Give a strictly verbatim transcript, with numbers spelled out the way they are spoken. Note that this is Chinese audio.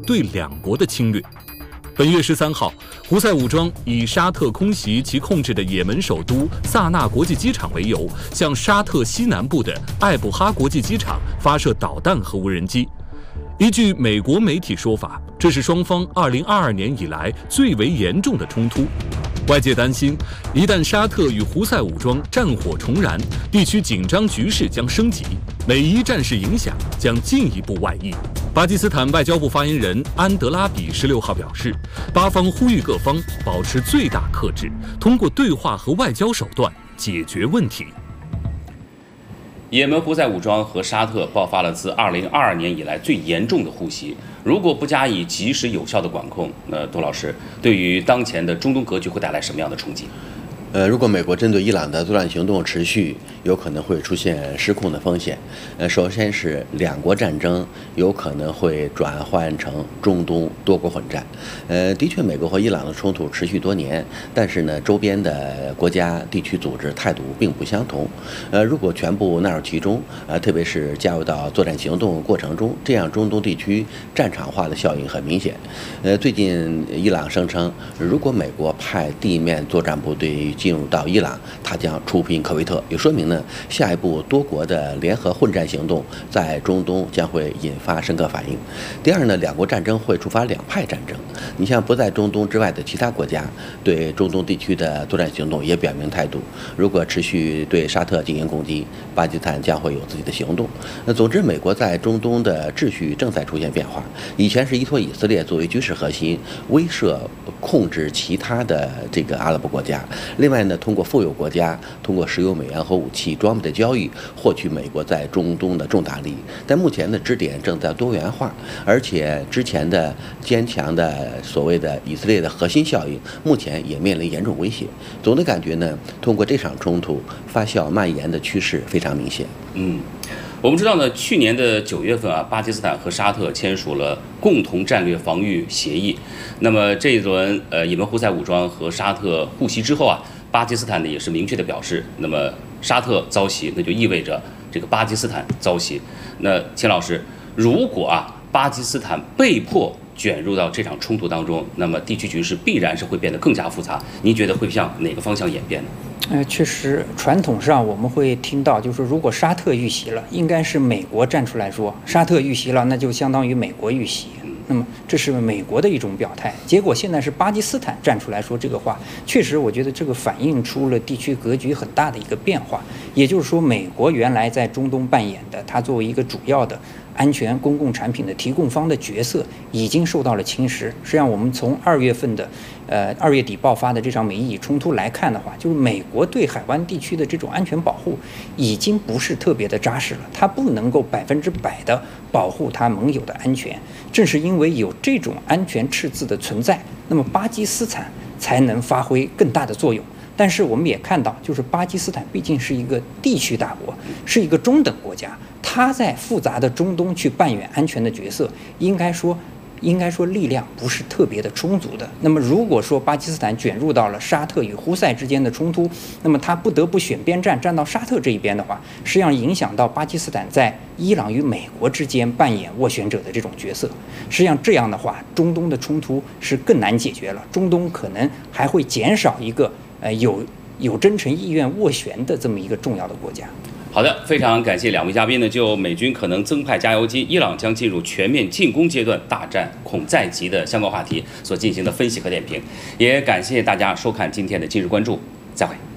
对两国的侵略。本月十三号，胡塞武装以沙特空袭其控制的也门首都萨那国际机场为由，向沙特西南部的艾布哈国际机场发射导弹和无人机。依据美国媒体说法，这是双方二零二二年以来最为严重的冲突。外界担心，一旦沙特与胡塞武装战火重燃，地区紧张局势将升级，美伊战事影响将进一步外溢。巴基斯坦外交部发言人安德拉比十六号表示，巴方呼吁各方保持最大克制，通过对话和外交手段解决问题。 也门胡塞武装和沙特爆发了自二零二二年以来最严重的互袭，如果不加以及时有效的管控，那杜老师对于当前的中东格局会带来什么样的冲击？ 呃，如果美国针对伊朗的作战行动持续，有可能会出现失控的风险。呃，首先是两国战争有可能会转换成中东多国混战。呃，的确，美国和伊朗的冲突持续多年，但是呢，周边的国家、地区组织态度并不相同。呃，如果全部纳入其中，呃，特别是加入到作战行动过程中，这样中东地区战场化的效应很明显。呃，最近伊朗声称，如果美国派地面作战部队进入到伊朗，他将出兵科威特，也说明呢，下一步多国的联合混战行动在中东将会引发深刻反应。第二呢，两国战争会触发两派战争。你像不在中东之外的其他国家，对中东地区的作战行动也表明态度。如果持续对沙特进行攻击，巴基斯坦将会有自己的行动。那总之，美国在中东的秩序正在出现变化。以前是依托以色列作为军事核心，威慑控制其他的这个阿拉伯国家。另外呢，通过富有国家，通过石油、美元和武器装备的交易，获取美国在中东的重大利益。但目前的支点正在多元化，而且之前的坚强的所谓的以色列的核心效应，目前也面临严重威胁。总的感觉呢，通过这场冲突发酵蔓延的趋势非常明显。 嗯。我们知道呢，去年的九月份啊，巴基斯坦和沙特签署了共同战略防御协议。那么这一轮呃，也门胡塞武装和沙特互袭之后啊，巴基斯坦呢也是明确的表示，那么沙特遭袭，那就意味着这个巴基斯坦遭袭。那钱老师，如果啊巴基斯坦被迫卷入到这场冲突当中，那么地区局势必然是会变得更加复杂。您觉得会向哪个方向演变呢？ 呃，确实，传统上我们会听到，就是如果沙特遇袭了，应该是美国站出来说，沙特遇袭了，那就相当于美国遇袭。那么这是美国的一种表态。结果现在是巴基斯坦站出来说这个话，确实，我觉得这个反映出了地区格局很大的一个变化。也就是说，美国原来在中东扮演的，它作为一个主要的安全公共产品的提供方的角色，已经受到了侵蚀。实际上，我们从二月份的，呃，二月底爆发的这场美伊冲突来看的话，就是美国对海湾地区的这种安全保护已经不是特别的扎实了，它不能够百分之百的保护它盟友的安全。正是因为有这种安全赤字的存在，那么巴基斯坦才能发挥更大的作用。但是我们也看到，就是巴基斯坦毕竟是一个地区大国，是一个中等国家，它在复杂的中东去扮演安全的角色，应该说应该说力量不是特别的充足的。那么如果说巴基斯坦卷入到了沙特与胡塞之间的冲突，那么他不得不选边站，站到沙特这一边的话，实际上影响到巴基斯坦在伊朗与美国之间扮演斡旋者的这种角色。实际上这样的话，中东的冲突是更难解决了，中东可能还会减少一个呃有有真诚意愿斡旋的这么一个重要的国家。 好的，非常感谢两位嘉宾呢，就美军可能增派加油机，伊朗将进入全面进攻阶段，大战恐在即的相关话题所进行的分析和点评，也感谢大家收看今天的今日关注，再会。